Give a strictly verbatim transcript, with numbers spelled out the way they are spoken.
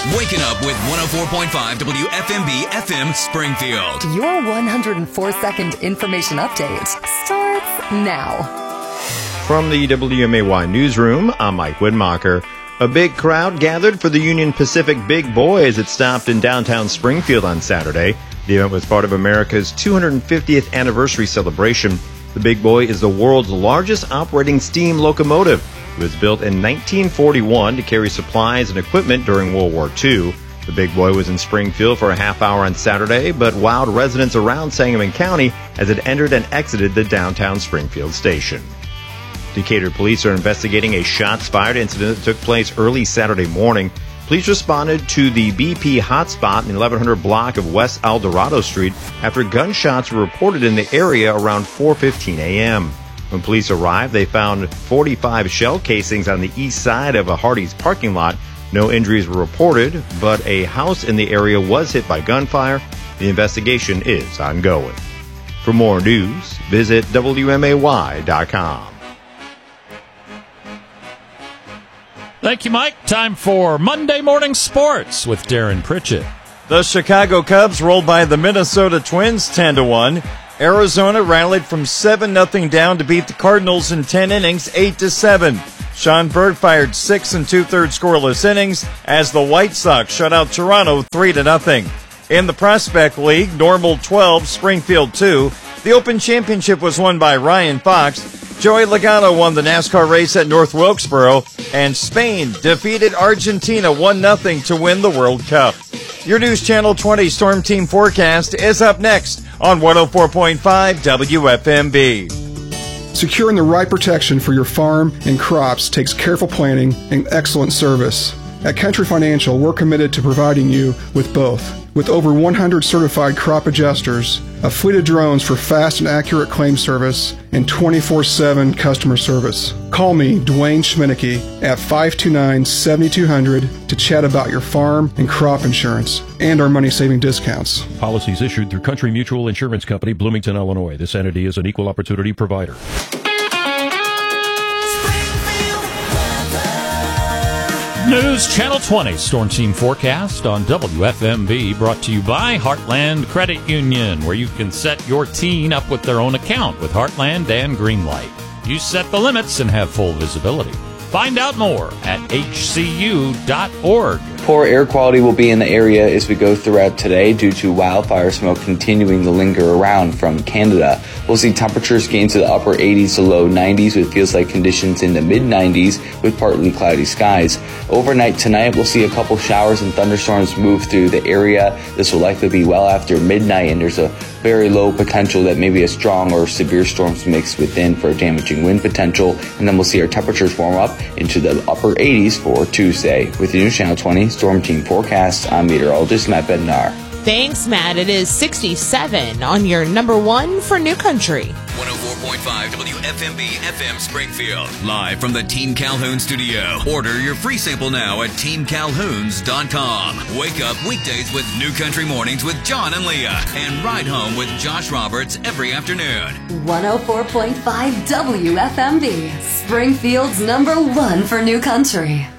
Waking up with one oh four point five W F M B F M Springfield. Your one hundred four second information update starts now. From the W M A Y newsroom, I'm Mike Widmacher. A big crowd gathered for the Union Pacific Big Boy as it stopped in downtown Springfield on Saturday. The event was part of America's two hundred fiftieth anniversary celebration. The Big Boy is the world's largest operating steam locomotive. It was built in nineteen forty-one to carry supplies and equipment during World War Two. The Big Boy was in Springfield for a half hour on Saturday, but wowed residents around Sangamon County as it entered and exited the downtown Springfield station. Decatur police are investigating a shots fired incident that took place early Saturday morning. Police responded to the B P hotspot in the eleven hundred block of West Eldorado Street after gunshots were reported in the area around four fifteen a.m. When police arrived, they found forty-five shell casings on the east side of a Hardee's parking lot. No injuries were reported, but a house in the area was hit by gunfire. The investigation is ongoing. For more news, visit W M A Y dot com. Thank you, Mike. Time for Monday Morning Sports with Darren Pritchett. The Chicago Cubs rolled by the Minnesota Twins ten to one. Arizona rallied from seven nothing down to beat the Cardinals in ten innings, eight to seven. Sean Bird fired six and two-thirds scoreless innings as the White Sox shut out Toronto three to nothing. In the Prospect League, Normal twelve, Springfield two. The Open Championship was won by Ryan Fox. Joey Logano won the NASCAR race at North Wilkesboro, and Spain defeated Argentina one nothing to win the World Cup. Your News Channel twenty Storm Team forecast is up next on one oh four point five W F M B. Securing the right protection for your farm and crops takes careful planning and excellent service. At Country Financial, we're committed to providing you with both. With over one hundred certified crop adjusters, a fleet of drones for fast and accurate claim service, and twenty-four seven customer service. Call me, Dwayne Schminicki, at five two nine, seven two zero zero to chat about your farm and crop insurance and our money-saving discounts. Policies issued through Country Mutual Insurance Company, Bloomington, Illinois. This entity is an equal opportunity provider. News Channel twenty Storm Team forecast on W F M B, brought to you by Heartland Credit Union, where you can set your teen up with their own account with Heartland and Greenlight. You set the limits and have full visibility. Find out more at H C U dot org. Poor air quality will be in the area as we go throughout today due to wildfire smoke continuing to linger around from Canada. We'll see temperatures gain to the upper eighties to low nineties with feels-like conditions in the mid nineties with partly cloudy skies. Overnight tonight, we'll see a couple showers and thunderstorms move through the area. This will likely be well after midnight, and there's a very low potential that maybe a strong or severe storms mix within for damaging wind potential. And then we'll see our temperatures warm up into the upper eighties for Tuesday. With the News Channel twenty Storm Team forecast, I'm meteorologist Matt Bednar. Thanks, Matt. It is sixty-seven on your number one for New Country. one oh four point five W F M B F M Springfield. Live from the Team Calhoun studio. Order your free sample now at team calhouns dot com. Wake up weekdays with New Country Mornings with John and Leah. And ride home with Josh Roberts every afternoon. one oh four point five W F M B, Springfield's number one for New Country.